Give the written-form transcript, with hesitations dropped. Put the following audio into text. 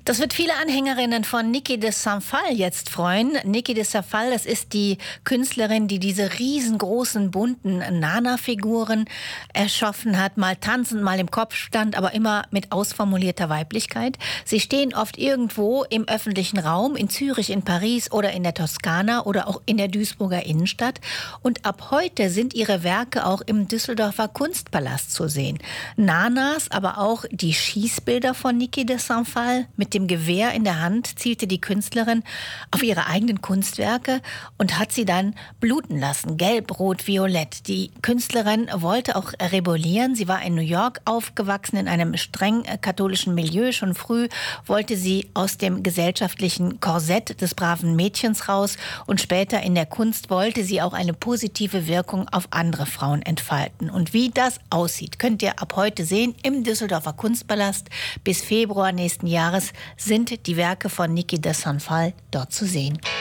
Das wird viele Anhängerinnen von Niki de Saint-Phalle jetzt freuen. Niki de Saint-Phalle, das ist die Künstlerin, die diese riesengroßen, bunten Nana-Figuren erschaffen hat. Mal tanzend, mal im Kopfstand, aber immer mit ausformulierter Weiblichkeit. Sie stehen oft irgendwo im öffentlichen Raum, in Zürich, in Paris oder in der Toskana oder auch in der Duisburger Innenstadt. Und ab heute sind ihre Werke auch im Düsseldorfer Kunstpalast zu sehen. Nanas, aber auch die Schießbilder von Niki de Saint-Phalle. Mit dem Gewehr in der Hand zielte die Künstlerin auf ihre eigenen Kunstwerke und hat sie dann bluten lassen. Gelb, Rot, Violett. Die Künstlerin wollte auch rebellieren. Sie war in New York aufgewachsen, in einem streng katholischen Milieu. Schon früh wollte sie aus dem gesellschaftlichen Korsett des braven Mädchens raus. Und später in der Kunst wollte sie auch eine positive Wirkung auf andere Frauen entfalten. Und wie das aussieht, könnt ihr ab heute sehen im Düsseldorfer Kunstpalast. Bis Februar nächsten Jahres sind die Werke von Niki de Saint-Phalle dort zu sehen.